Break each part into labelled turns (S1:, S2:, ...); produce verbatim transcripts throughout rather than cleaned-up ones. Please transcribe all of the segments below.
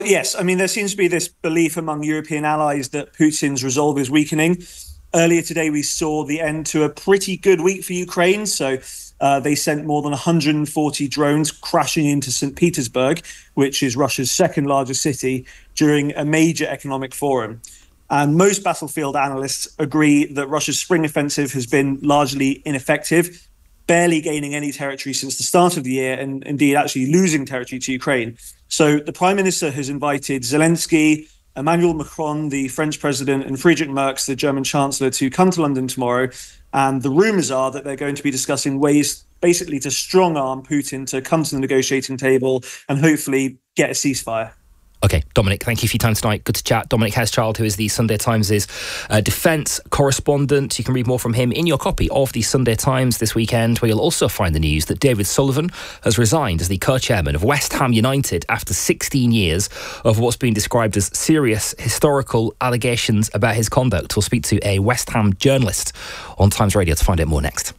S1: Yes, I mean, there seems to be this belief among European allies that Putin's resolve is weakening. Earlier today, we saw the end to a pretty good week for Ukraine. So uh, they sent more than one hundred forty drones crashing into Saint Petersburg, which is Russia's second largest city, during a major economic forum. And most battlefield analysts agree that Russia's spring offensive has been largely ineffective, barely gaining any territory since the start of the year, and indeed actually losing territory to Ukraine. So the Prime Minister has invited Zelensky, Emmanuel Macron, the French president, and Friedrich Merz, the German chancellor, to come to London tomorrow. And the rumours are that they're going to be discussing ways basically to strong-arm Putin to come to the negotiating table and hopefully get a ceasefire.
S2: OK, Dominic, thank you for your time tonight. Good to chat. Dominic Heschild, who is the Sunday Times' uh, defence correspondent. You can read more from him in your copy of the Sunday Times this weekend, where you'll also find the news that David Sullivan has resigned as the co-chairman of West Ham United after sixteen years of what's been described as serious historical allegations about his conduct. We'll speak to a West Ham journalist on Times Radio to find out more next.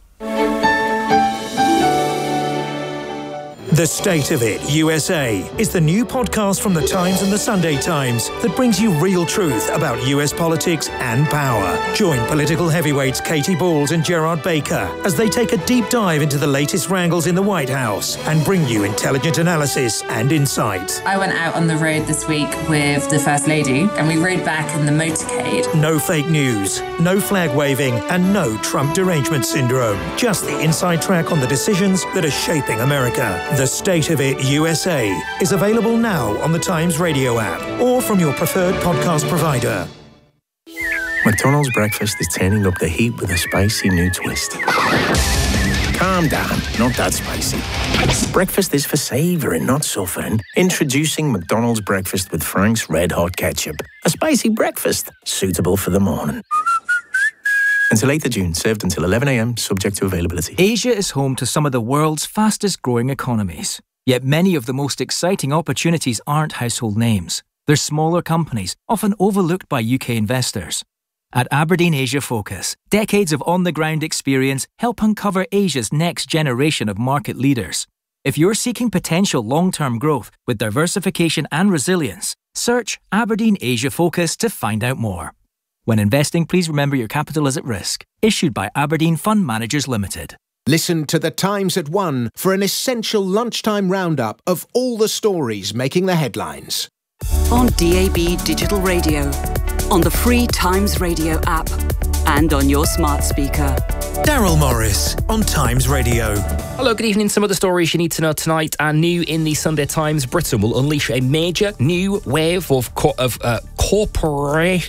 S3: The State of It U S A is the new podcast from The Times and The Sunday Times that brings you real truth about U S politics and power. Join political heavyweights Katie Balls and Gerard Baker as they take a deep dive into the latest wrangles in the White House and bring you intelligent analysis and insight.
S4: I went out on the road this week with the First Lady and we rode back in the motorcade.
S3: No fake news, no flag waving, and no Trump derangement syndrome. Just the inside track on the decisions that are shaping America. The State of It U S A is available now on the Times Radio app or from your preferred podcast provider.
S5: McDonald's breakfast is turning up the heat with a spicy new twist. Calm down, not that spicy. Breakfast is for savouring, not suffering. Introducing McDonald's breakfast with Frank's Red Hot Ketchup. A spicy breakfast suitable for the morning. Until eighth of June, served until eleven a.m, subject to availability.
S6: Asia is home to some of the world's fastest growing economies. Yet many of the most exciting opportunities aren't household names. They're smaller companies, often overlooked by U K investors. At Aberdeen Asia Focus, decades of on-the-ground experience help uncover Asia's next generation of market leaders. If you're seeking potential long-term growth with diversification and resilience, search Aberdeen Asia Focus to find out more. When investing, please remember your capital is at risk. Issued by Aberdeen Fund Managers Limited.
S7: Listen to The Times at one for an essential lunchtime roundup of all the stories making the headlines.
S8: On D A B Digital Radio, on the free Times Radio app, and on your smart speaker.
S3: Daryl Morris on Times Radio.
S2: Hello, good evening. Some of the stories you need to know tonight are new in the Sunday Times. Britain will unleash a major new wave of, co- of uh, corporate...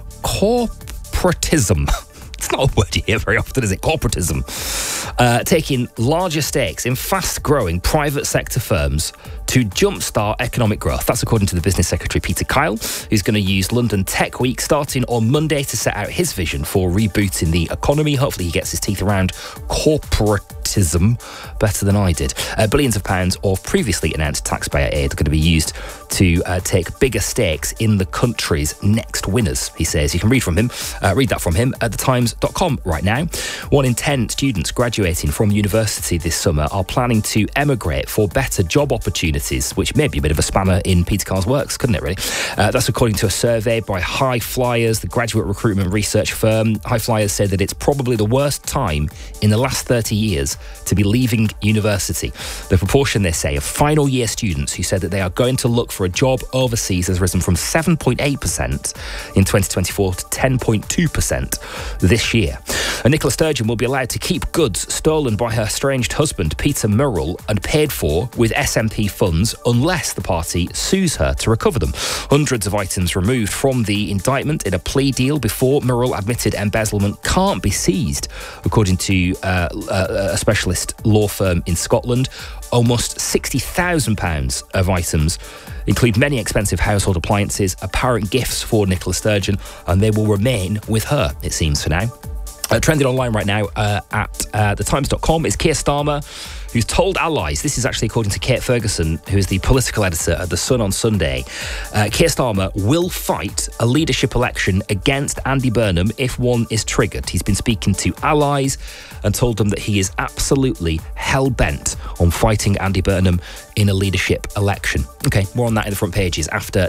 S2: corporatism. It's not a word you hear very often, is it? Corporatism. Uh, taking larger stakes in fast-growing private sector firms to jumpstart economic growth. That's according to the Business Secretary, Peter Kyle, who's going to use London Tech Week starting on Monday to set out his vision for rebooting the economy. Hopefully he gets his teeth around corporatism better than I did. Uh, billions of pounds of previously announced taxpayer aid are going to be used to uh, take bigger stakes in the country's next winners, he says. You can read from him, uh, read that from him at the times dot com right now. One in ten students graduating from university this summer are planning to emigrate for better job opportunities, which may be a bit of a spanner in Peter Carl's works, couldn't it, really? Uh, that's according to a survey by High Flyers, the graduate recruitment research firm. High Flyers said that it's probably the worst time in the last thirty years to be leaving university. The proportion, they say, of final year students who said that they are going to look for a job overseas has risen from seven point eight percent in twenty twenty-four to ten point two percent this year. And Nicola Sturgeon will be allowed to keep goods stolen by her estranged husband, Peter Murrell, and paid for with S M P funds unless the party sues her to recover them. Hundreds of items removed from the indictment in a plea deal before Murrell admitted embezzlement can't be seized, according to uh, a specialist law firm in Scotland. Almost sixty thousand pounds of items include many expensive household appliances, apparent gifts for Nicola Sturgeon, and they will remain with her, it seems, for now. Uh, trending online right now uh, at uh, the times dot com is Keir Starmer, who's told allies, this is actually according to Kate Ferguson, who is the political editor at The Sun on Sunday, uh, Keir Starmer will fight a leadership election against Andy Burnham if one is triggered. He's been speaking to allies and told them that he is absolutely hell-bent on fighting Andy Burnham in a leadership election. OK, more on that in the front pages after